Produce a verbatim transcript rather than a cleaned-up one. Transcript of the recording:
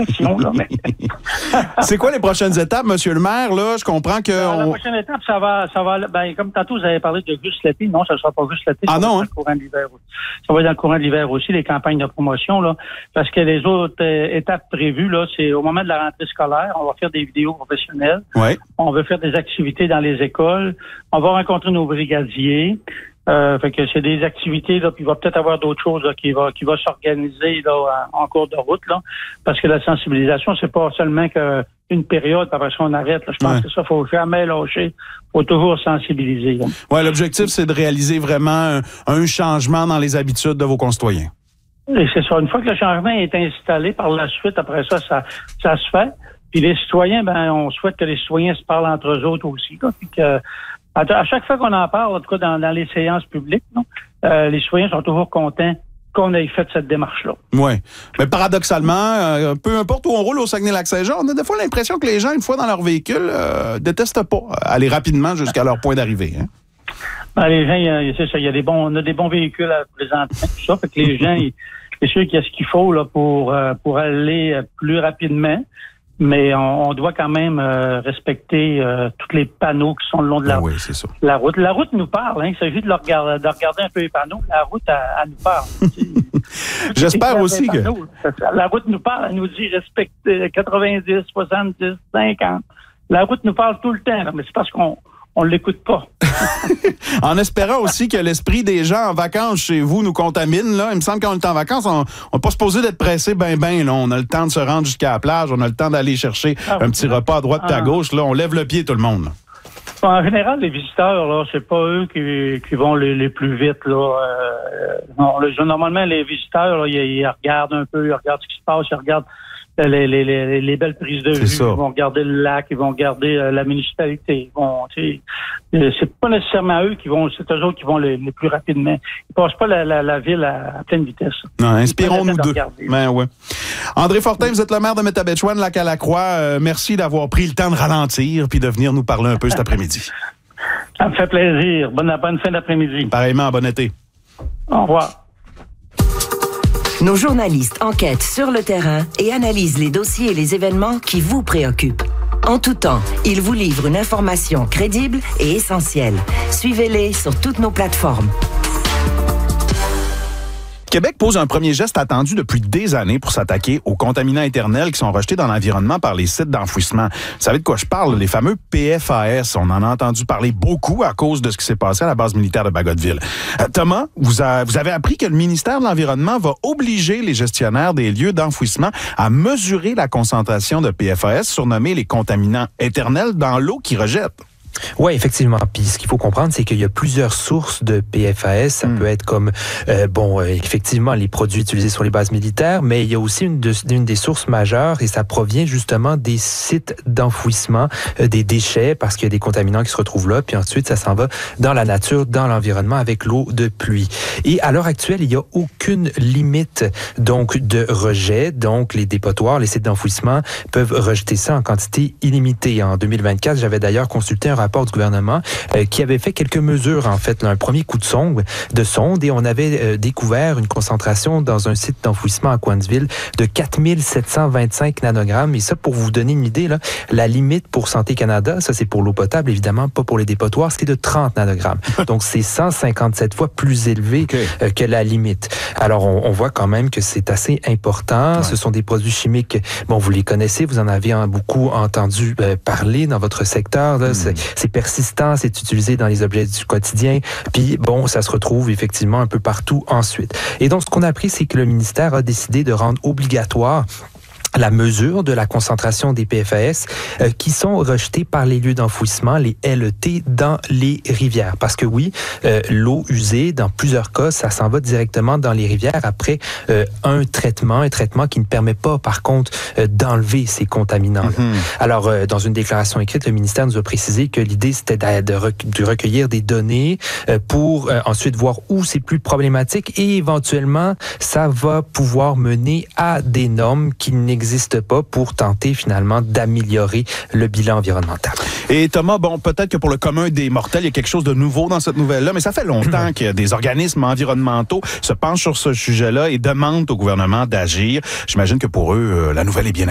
l'expression, là, mais... C'est quoi les prochaines étapes, Monsieur le maire, là? Je comprends que... Alors, on... La prochaine étape, ça va, ça va, ben, comme tantôt, vous avez parlé de juste l'été. Non, ça ne sera pas juste l'été. Ah non, hein? Dans le courant de l'hiver. Ça va être dans le courant de l'hiver aussi, les campagnes de promotion, là. Parce que les autres euh, étapes prévues, là, c'est au moment de la rentrée scolaire, on va faire des vidéos professionnelles. Ouais. On veut faire des activités dans les écoles. On va rencontrer nos brigadiers. Euh, fait que c'est des activités, là, puis il va peut-être avoir d'autres choses là, qui va qui va s'organiser là en, en cours de route, là. Parce que la sensibilisation, c'est pas seulement que une période, puis après ça, on arrête. Là. Je pense ouais. que ça, faut jamais lâcher. Faut toujours sensibiliser. Là. Ouais, l'objectif, c'est de réaliser vraiment un, un changement dans les habitudes de vos concitoyens. Et c'est ça. Une fois que le changement est installé, par la suite, après ça, ça, ça se fait. Puis les citoyens, ben, on souhaite que les citoyens se parlent entre eux autres aussi, là. Puis que, à chaque fois qu'on en parle, en tout cas dans, dans les séances publiques, là, euh, les citoyens sont toujours contents qu'on ait fait cette démarche-là. Oui. Mais paradoxalement, euh, peu importe où on roule au Saguenay-Lac-Saint-Jean, on a des fois l'impression que les gens, une fois dans leur véhicule, euh, détestent pas aller rapidement jusqu'à leur point d'arrivée. Hein? Ben, les gens, c'est ça, il y a des bons, on a des bons véhicules à présenter, tout ça. Fait que les gens, c'est sûr qu'il y a ce qu'il faut là pour euh, pour aller plus rapidement. Mais on, on doit quand même euh, respecter euh, tous les panneaux qui sont le long de la, ah oui, c'est ça. la route. La route nous parle, hein. Il s'agit de, le regarder, de regarder un peu les panneaux. La route, elle, elle nous parle. J'espère aussi que... Panneaux, la route nous parle, elle nous dit respecter quatre-vingt-dix, soixante-dix, cinquante. La route nous parle tout le temps, là, mais c'est parce qu'on on l'écoute pas. En espérant aussi que l'esprit des gens en vacances chez vous nous contamine, là. Il me semble qu'on est en vacances, on n'est pas supposé d'être pressé ben ben, là. On a le temps de se rendre jusqu'à la plage, on a le temps d'aller chercher ah, un petit repas à droite et ah. à gauche, là. On lève le pied tout le monde, là. En général, les visiteurs, là, c'est pas eux qui, qui vont les, les plus vite, là. Euh, non, le, normalement, les visiteurs, là, ils, ils regardent un peu, ils regardent ce qui se passe, ils regardent Les, les, les, les belles prises de vue, ils vont regarder le lac, ils vont regarder euh, la municipalité. Ils vont, euh, c'est pas nécessairement eux qui vont, c'est eux autres qui vont les, les plus rapidement. Ils passent pas la, la, la ville à, à pleine vitesse. Non, inspirons-nous d'eux. Ben ouais. André Fortin, vous êtes le maire de Métabetchouan, Lac-à-la-Croix. Euh, merci d'avoir pris le temps de ralentir puis de venir nous parler un peu cet après-midi. Ça me fait plaisir. Bonne, bonne fin d'après-midi. Pareillement, bon été. Au revoir. Nos journalistes enquêtent sur le terrain et analysent les dossiers et les événements qui vous préoccupent. En tout temps, ils vous livrent une information crédible et essentielle. Suivez-les sur toutes nos plateformes. Québec pose un premier geste attendu depuis des années pour s'attaquer aux contaminants éternels qui sont rejetés dans l'environnement par les sites d'enfouissement. Vous savez de quoi je parle? Les fameux P F A S. On en a entendu parler beaucoup à cause de ce qui s'est passé à la base militaire de Bagotville. Euh, Thomas, vous, a, vous avez appris que le ministère de l'Environnement va obliger les gestionnaires des lieux d'enfouissement à mesurer la concentration de P F A S, surnommés les contaminants éternels, dans l'eau qu'ils rejettent. Oui, effectivement. Puis ce qu'il faut comprendre, c'est qu'il y a plusieurs sources de P F A S. Ça mm. peut être comme, euh, bon, euh, effectivement, les produits utilisés sur les bases militaires, mais il y a aussi une, de, une des sources majeures et ça provient justement des sites d'enfouissement euh, des déchets parce qu'il y a des contaminants qui se retrouvent là. Puis ensuite, ça s'en va dans la nature, dans l'environnement avec l'eau de pluie. Et à l'heure actuelle, il n'y a aucune limite donc de rejet. Donc, les dépotoirs, les sites d'enfouissement peuvent rejeter ça en quantité illimitée. En deux mille vingt-quatre, j'avais d'ailleurs consulté un rapport du gouvernement euh, qui avait fait quelques mesures, en fait, là, un premier coup de sonde, de sonde et on avait euh, découvert une concentration dans un site d'enfouissement à Coinsville de quatre mille sept cent vingt-cinq nanogrammes. Et ça, pour vous donner une idée, là, la limite pour Santé Canada, ça c'est pour l'eau potable, évidemment, pas pour les dépotoirs, c'est de trente nanogrammes. Donc, c'est cent cinquante-sept fois plus élevé okay. euh, que la limite. Alors, on, on voit quand même que c'est assez important. Ouais. Ce sont des produits chimiques, bon, vous les connaissez, vous en avez hein, beaucoup entendu euh, parler dans votre secteur, là, mmh. c'est C'est persistant, c'est utilisé dans les objets du quotidien. Puis, bon, ça se retrouve effectivement un peu partout ensuite. Et donc, ce qu'on a appris, c'est que le ministère a décidé de rendre obligatoire la mesure de la concentration des P F A S euh, qui sont rejetés par les lieux d'enfouissement, les L E T, dans les rivières. Parce que oui, euh, l'eau usée, dans plusieurs cas, ça s'en va directement dans les rivières après euh, un traitement, un traitement qui ne permet pas, par contre, euh, d'enlever ces contaminants. Mm-hmm. Alors, euh, dans une déclaration écrite, le ministère nous a précisé que l'idée, c'était de, de, rec- de recueillir des données euh, pour euh, ensuite voir où c'est plus problématique et éventuellement, ça va pouvoir mener à des normes qui n'existent n'existe pas pour tenter finalement d'améliorer le bilan environnemental. Et Thomas, bon, peut-être que pour le commun des mortels, il y a quelque chose de nouveau dans cette nouvelle-là, mais ça fait longtemps que des organismes environnementaux se penchent sur ce sujet-là et demandent au gouvernement d'agir. J'imagine que pour eux, la nouvelle est bien